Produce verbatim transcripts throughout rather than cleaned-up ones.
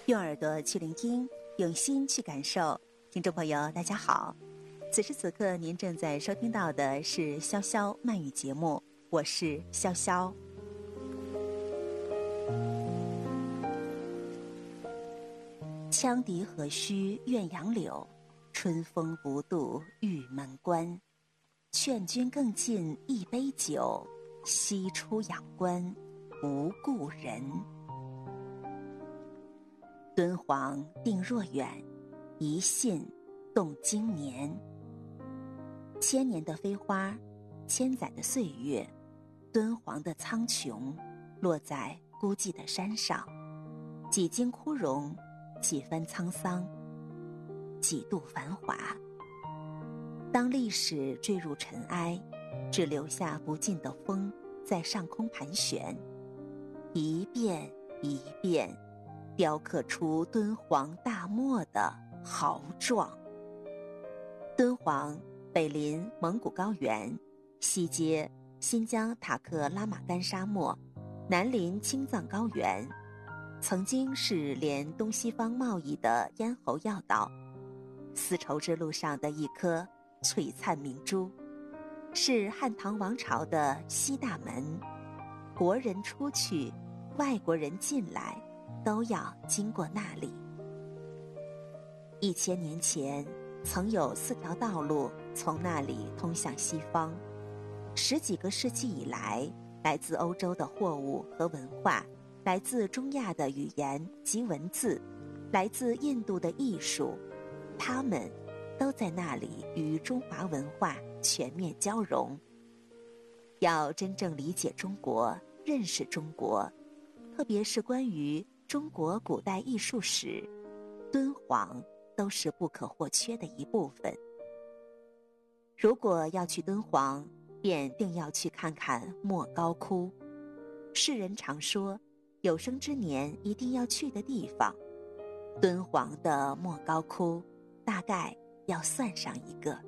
用耳朵去聆听，用心去感受。听众朋友大家好，此时此刻您正在收听到的是潇潇慢语节目，我是潇潇。羌笛何须怨杨柳，春风不度玉门关。劝君更尽一杯酒，西出阳关无故人。敦煌定若远，一信动经年。千年的飞花，千载的岁月，敦煌的苍穹落在孤寂的山上，几经枯荣，几番沧桑，几度繁华。当历史坠入尘埃，只留下不尽的风在上空盘旋，一遍一遍雕刻出敦煌大漠的豪壮。敦煌北临蒙古高原，西接新疆塔克拉玛干沙漠，南临青藏高原，曾经是连东西方贸易的咽喉要道，丝绸之路上的一颗璀璨明珠，是汉唐王朝的西大门，国人出去，外国人进来都要经过那里。一千年前，曾有四条道路从那里通向西方。十几个世纪以来，来自欧洲的货物和文化，来自中亚的语言及文字，来自印度的艺术，他们都在那里与中华文化全面交融。要真正理解中国，认识中国，特别是关于中国古代艺术史，敦煌都是不可或缺的一部分。如果要去敦煌，便定要去看看莫高窟，世人常说有生之年一定要去的地方，敦煌的莫高窟大概要算上一个。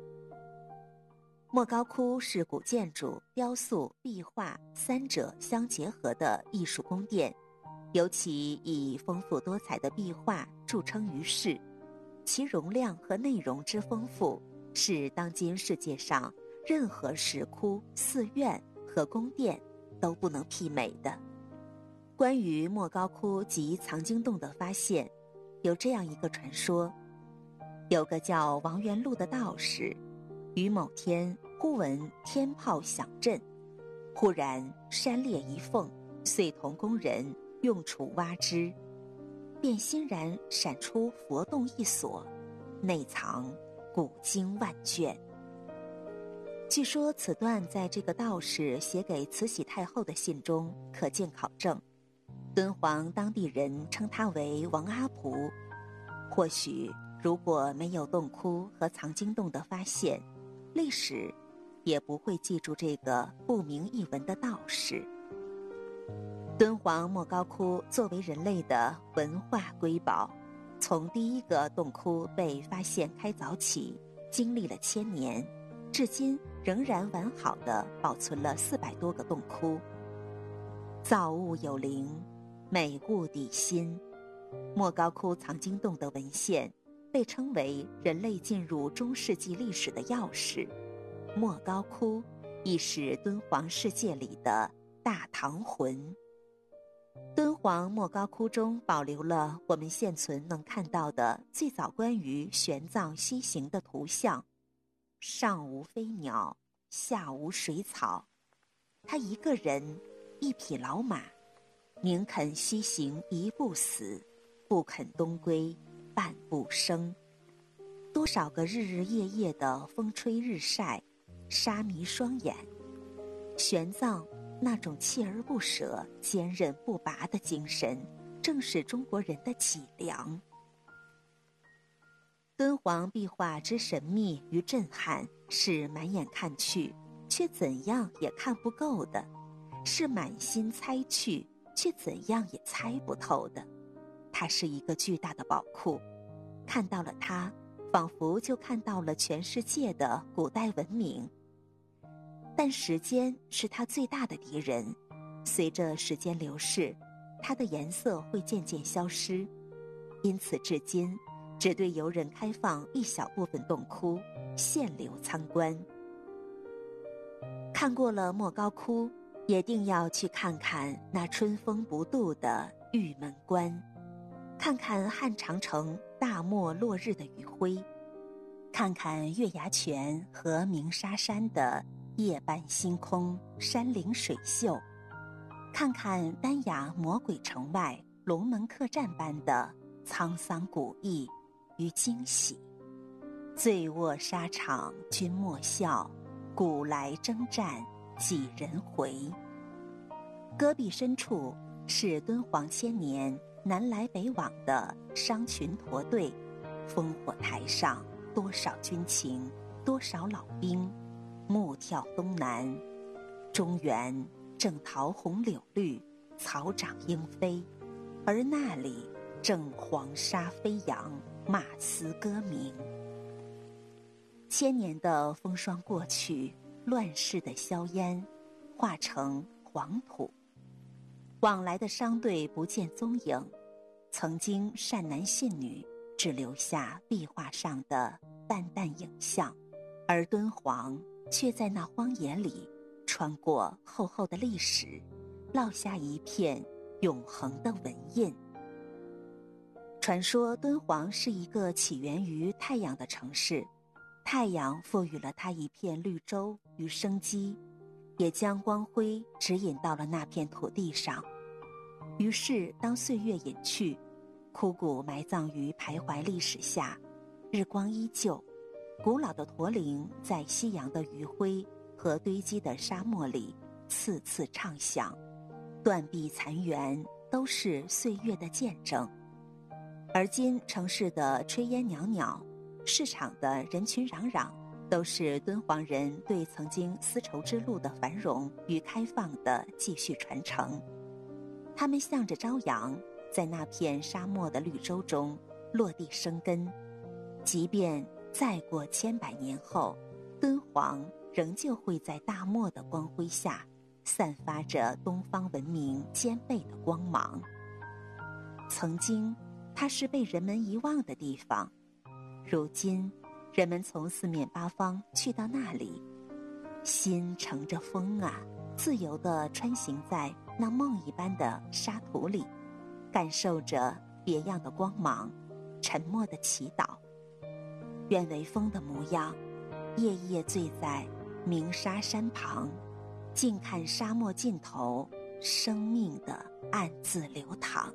莫高窟是古建筑、雕塑、壁画三者相结合的艺术宫殿，尤其以丰富多彩的壁画著称于世，其容量和内容之丰富，是当今世界上任何石窟、寺院和宫殿都不能媲美的。关于莫高窟及藏经洞的发现，有这样一个传说：有个叫王元禄的道士，于某天忽闻天炮响震，忽然山裂一缝，遂同工人用锄挖之，便欣然闪出佛洞一所，内藏古经万卷。据说此段在这个道士写给慈禧太后的信中可见考证，敦煌当地人称他为王阿蒲。或许如果没有洞窟和藏经洞的发现，历史也不会记住这个不明一文的道士。敦煌莫高窟作为人类的文化瑰宝，从第一个洞窟被发现开凿起，经历了千年，至今仍然完好地保存了四百多个洞窟。造物有灵，美物抵心。莫高窟藏经洞的文献被称为人类进入中世纪历史的钥匙，莫高窟亦是敦煌世界里的大唐魂。敦煌莫高窟中保留了我们现存能看到的最早关于玄奘西行的图像，上无飞鸟，下无水草，他一个人，一匹老马，宁肯西行一步死，不肯东归半步生。多少个日日夜夜的风吹日晒，沙弥双眼，玄奘那种锲而不舍、坚韧不拔的精神，正是中国人的脊梁。敦煌壁画之神秘与震撼，是满眼看去，却怎样也看不够的，是满心猜去，却怎样也猜不透的。它是一个巨大的宝库，看到了它，仿佛就看到了全世界的古代文明。但时间是它最大的敌人，随着时间流逝，它的颜色会渐渐消失， 因此至今只对游人开放一小部分洞窟，限流参观。看过了莫高窟，也定要去看看那春风不度的玉门关，看看汉长城大漠落日的余晖，看看月牙泉和鸣沙山的夜半星空山岭水秀，看看丹崖魔鬼城外龙门客栈般的沧桑古意与惊喜。醉卧沙场君莫笑，古来征战几人回。戈壁深处是敦煌千年南来北往的商群驼队，烽火台上多少军情，多少老兵，目眺东南。中原正桃红柳绿，草长莺飞，而那里正黄沙飞扬，马嘶歌鸣。千年的风霜过去，乱世的硝烟化成黄土，往来的商队不见踪影，曾经善男信女只留下壁画上的淡淡影像，而敦煌却在那荒野里穿过厚厚的历史，烙下一片永恒的文印。传说敦煌是一个起源于太阳的城市，太阳赋予了它一片绿洲与生机，也将光辉指引到了那片土地上。于是当岁月隐去，枯骨埋葬于徘徊历史下，日光依旧，古老的驼铃在夕阳的余晖和堆积的沙漠里次次唱响，断壁残垣都是岁月的见证。而今城市的炊烟袅袅，市场的人群攘攘，都是敦煌人对曾经丝绸之路的繁荣与开放的继续传承。他们向着朝阳，在那片沙漠的绿洲中落地生根，即便再过千百年后，敦煌仍旧会在大漠的光辉下散发着东方文明兼备的光芒。曾经它是被人们遗忘的地方，如今人们从四面八方去到那里，心乘着风啊，自由地穿行在那梦一般的沙土里，感受着别样的光芒，沉默的祈祷。愿为风的模样，夜夜醉在鸣沙山旁，静看沙漠尽头生命的暗自流淌。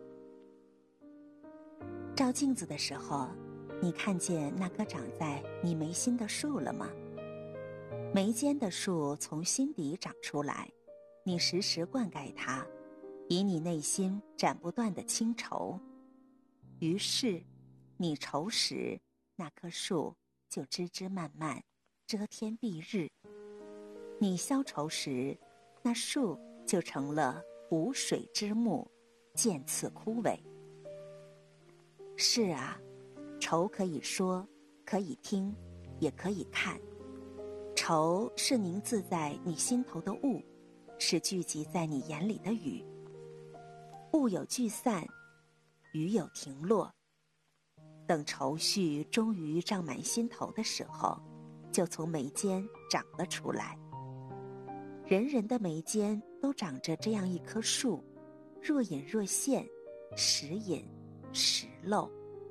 照镜子的时候，你看见那棵长在你眉心的树了吗？眉间的树从心底长出来，你时时灌溉它，以你内心斩不断的清愁。于是你愁时，那棵树就枝枝蔓蔓，遮天蔽日；你消愁时，那树就成了无水之木，渐次枯萎。是啊，愁可以说，可以听，也可以看。愁是凝滞在你心头的雾，是聚集在你眼里的雨。雾有聚散，雨有停落。等愁绪终于胀满心头的时候，就从眉间长了出来。人人的眉间都长着这样一棵树，若隐若现，时隐时露。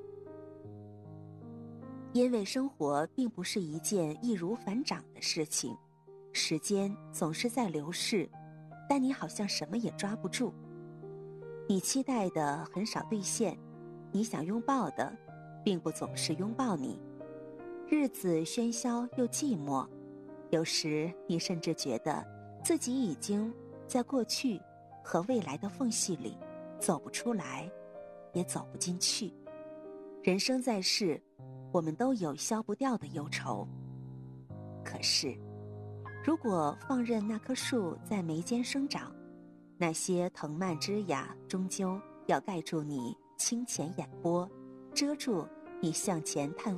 因为生活并不是一件易如反掌的事情，时间总是在流逝，但你好像什么也抓不住。你期待的很少兑现，你想拥抱的并不总是拥抱你。日子喧嚣又寂寞，有时你甚至觉得自己已经在过去和未来的缝隙里走不出来，也走不进去。人生在世，我们都有消不掉的忧愁。可是如果放任那棵树在眉间生长，那些藤蔓枝桠终究要盖住你清浅眼波，遮住你向前探